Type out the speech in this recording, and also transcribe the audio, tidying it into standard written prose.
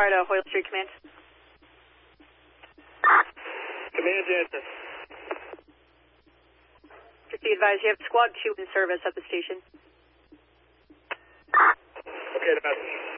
fire to Hoyle Street Command. Command Jansen. Just be advised, you have Squad 2 in service at the station. Okay, the message.